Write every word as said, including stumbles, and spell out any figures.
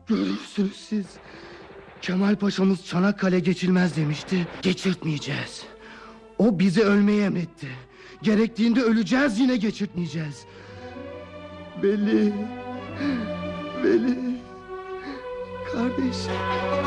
Görürsünüz siz. Kemal Paşa'mız Çanakkale geçilmez demişti. Geçirtmeyeceğiz. O bize ölmeyi emretti. Gerektiğinde öleceğiz, yine geçirtmeyeceğiz. Veli, Veli, kardeşim.